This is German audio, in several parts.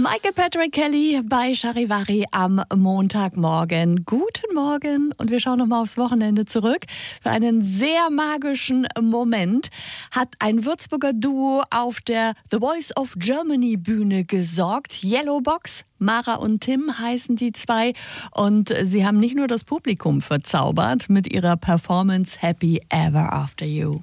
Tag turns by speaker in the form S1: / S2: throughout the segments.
S1: Michael Patrick Kelly bei Charivari am Montagmorgen. Guten Morgen und wir schauen nochmal aufs Wochenende zurück. Für einen sehr magischen Moment hat ein Würzburger Duo auf der The Voice of Germany Bühne gesorgt. Yellowbox, Mara und Tim heißen die zwei und sie haben nicht nur das Publikum verzaubert mit ihrer Performance Happy Ever After You.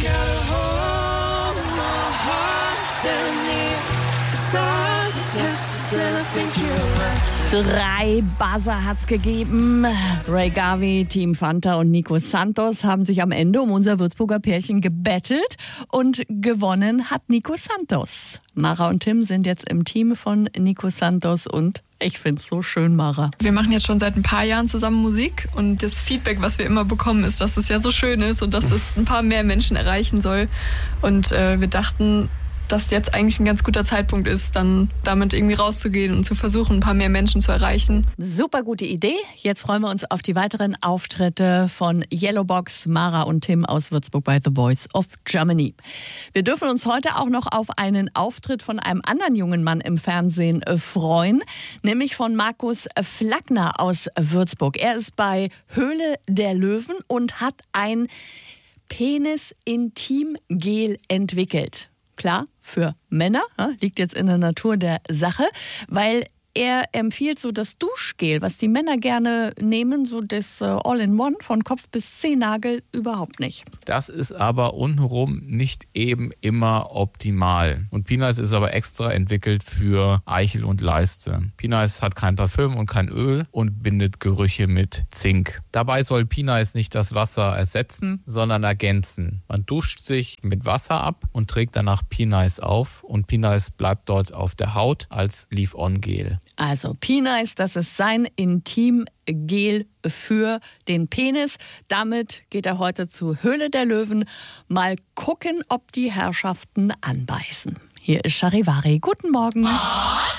S1: Drei Buzzer hat's gegeben. Ray Garvey, Team Fanta und Nico Santos haben sich am Ende um unser Würzburger Pärchen gebettelt und gewonnen hat Nico Santos. Mara und Tim sind jetzt im Team von Nico Santos und ich find's so schön, Mara.
S2: Wir machen jetzt schon seit ein paar Jahren zusammen Musik und das Feedback, was wir immer bekommen, ist, dass es ja so schön ist und dass es ein paar mehr Menschen erreichen soll. Und wir dachten, dass jetzt eigentlich ein ganz guter Zeitpunkt ist, dann damit irgendwie rauszugehen und zu versuchen, ein paar mehr Menschen zu erreichen.
S1: Super gute Idee. Jetzt freuen wir uns auf die weiteren Auftritte von Yellowbox, Mara und Tim aus Würzburg bei The Voice of Germany. Wir dürfen uns heute auch noch auf einen Auftritt von einem anderen jungen Mann im Fernsehen freuen, nämlich von Markus Flackner aus Würzburg. Er ist bei Höhle der Löwen und hat ein Penis-Intim-Gel entwickelt. Klar, für Männer, liegt jetzt in der Natur der Sache, weil er empfiehlt so das Duschgel, was die Männer gerne nehmen, so das All-in-One von Kopf bis Zehennagel überhaupt nicht.
S3: Das ist aber untenrum nicht eben immer optimal. Und P-Nice ist aber extra entwickelt für Eichel und Leiste. P-Nice hat kein Parfüm und kein Öl und bindet Gerüche mit Zink. Dabei soll P-Nice nicht das Wasser ersetzen, sondern ergänzen. Man duscht sich mit Wasser ab und trägt danach P-Nice auf und P-Nice bleibt dort auf der Haut als Leave-On-Gel.
S1: Also P-Nice, das ist sein Intimgel für den Penis. Damit geht er heute zur Höhle der Löwen. Mal gucken, ob die Herrschaften anbeißen. Hier ist Charivari. Guten Morgen.